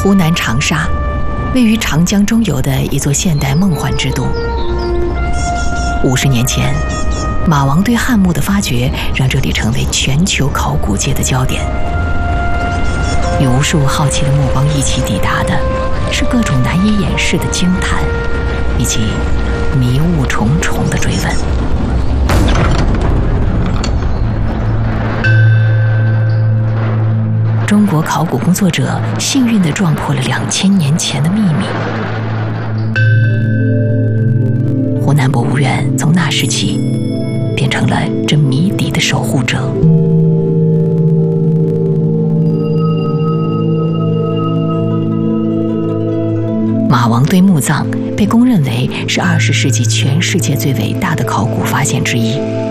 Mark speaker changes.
Speaker 1: 湖南长沙，位于长江中游的一座现代梦幻之都。50年前，马王堆汉墓的发掘让这里成为全球考古界的焦点。与无数好奇的目光一起抵达的，是各种难以掩饰的惊叹，以及迷雾重重的追问。中国考古工作者幸运地撞破了2000年前的秘密。湖南博物院从那时起，变成了这谜底的守护者。马王堆墓葬被公认为是20世纪全世界最伟大的考古发现之一。